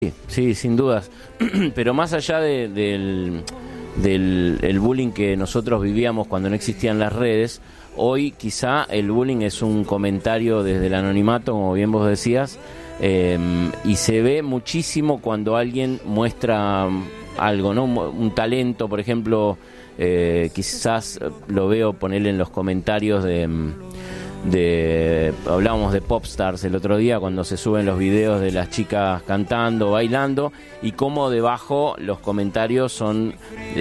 Sí, sin dudas. Pero más allá del bullying que nosotros vivíamos cuando no existían las redes, hoy quizá el bullying es un comentario desde el anonimato, como bien vos decías, y se ve muchísimo cuando alguien muestra algo, ¿no? Un talento, por ejemplo, quizás lo veo ponerle en los comentarios hablábamos de Popstars el otro día, cuando se suben los videos de las chicas cantando, bailando, y cómo debajo los comentarios son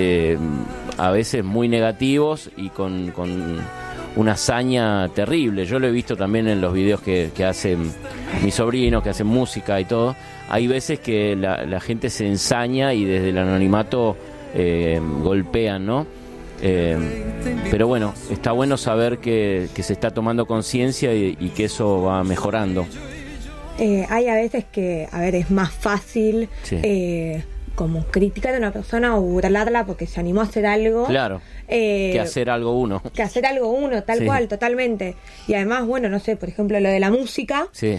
a veces muy negativos y con una hazaña terrible. Yo lo he visto también en los videos que hacen mis sobrinos, que hacen música y todo. Hay veces que la gente se ensaña y desde el anonimato golpean, ¿no? Pero bueno, está bueno saber que se está tomando conciencia y que eso va mejorando. Hay a veces que, es más fácil como criticar a una persona o burlarla porque se animó a hacer algo. Claro, que hacer algo uno. Que hacer algo uno, tal cual, totalmente. Y además, bueno, no sé, por ejemplo, lo de la música. Sí.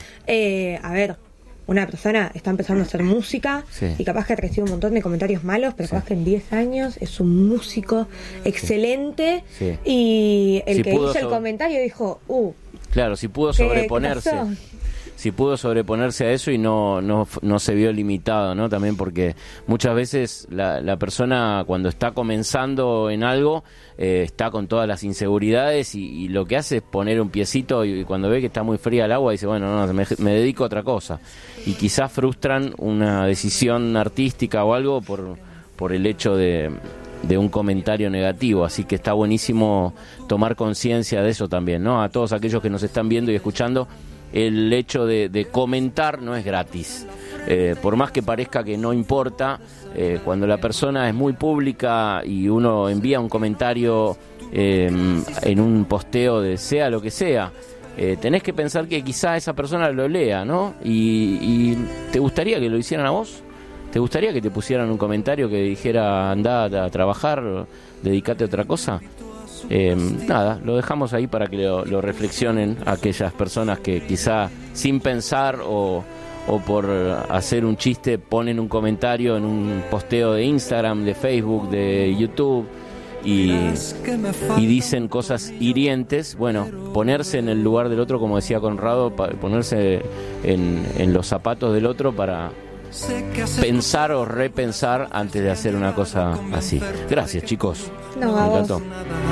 Una persona está empezando a hacer música y capaz que ha recibido un montón de comentarios malos, pero capaz que en 10 años es un músico excelente y el que hizo el comentario dijo, claro, si pudo sobreponerse. Si pudo sobreponerse a eso y no se vio limitado, ¿no? También porque muchas veces la persona cuando está comenzando en algo está con todas las inseguridades y lo que hace es poner un piecito y cuando ve que está muy fría el agua dice, bueno, no, me dedico a otra cosa. Y quizás frustran una decisión artística o algo por el hecho de un comentario negativo, así que está buenísimo tomar conciencia de eso también, ¿no? A todos aquellos que nos están viendo y escuchando, el hecho de comentar no es gratis. Por más que parezca que no importa, cuando la persona es muy pública y uno envía un comentario en un posteo de sea lo que sea, tenés que pensar que quizá esa persona lo lea, ¿no? Y ¿te gustaría que lo hicieran a vos? ¿Te gustaría que te pusieran un comentario que dijera andá a trabajar, dedicate a otra cosa? Nada, lo dejamos ahí para que lo reflexionen aquellas personas que quizá sin pensar o por hacer un chiste ponen un comentario en un posteo de Instagram, de Facebook, de YouTube y dicen cosas hirientes. Bueno, ponerse en el lugar del otro, como decía Conrado, ponerse en los zapatos del otro para pensar o repensar antes de hacer una cosa así. Gracias, chicos. Me encantó.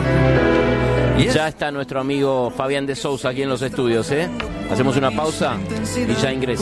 Ya está nuestro amigo Fabián de Sousa aquí en los estudios, Hacemos una pausa y ya ingresa.